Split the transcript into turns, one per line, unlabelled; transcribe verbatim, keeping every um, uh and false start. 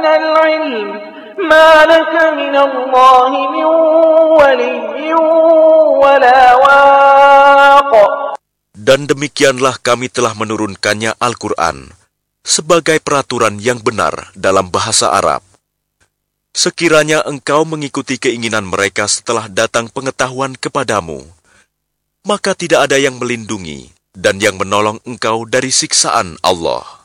العلم ما لك من الله من ولي ولا واق.
Dan demikianlah kami telah menurunkannya Al-Quran sebagai peraturan yang benar dalam bahasa Arab. Sekiranya engkau mengikuti keinginan mereka setelah datang pengetahuan kepadamu, maka tidak ada yang melindungi dan yang menolong engkau dari siksaan Allah.